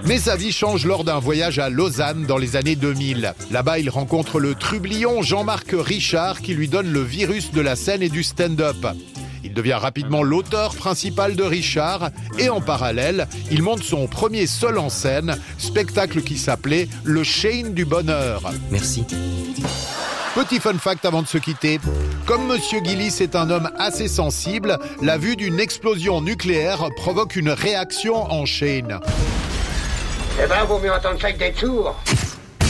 Mais sa vie change lors d'un voyage à Lausanne dans les années 2000. Là-bas, il rencontre le trublion Jean-Marc Richard qui lui donne le virus de la scène et du stand-up. Il devient rapidement l'auteur principal de Richard et en parallèle, il monte son premier seul en scène, spectacle qui s'appelait Le Shane du Bonheur. Merci. Petit fun fact avant de se quitter. Comme Monsieur Gillis est un homme assez sensible, la vue d'une explosion nucléaire provoque une réaction en chaîne. Eh ben, vaut mieux entendre ça que d'être sourd.